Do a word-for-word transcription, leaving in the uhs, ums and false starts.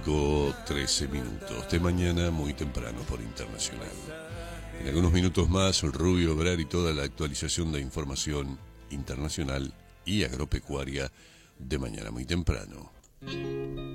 cinco, trece minutos de mañana muy temprano por Internacional. En algunos minutos más, el Rubio Obrar y toda la actualización de información internacional y agropecuaria de mañana muy temprano.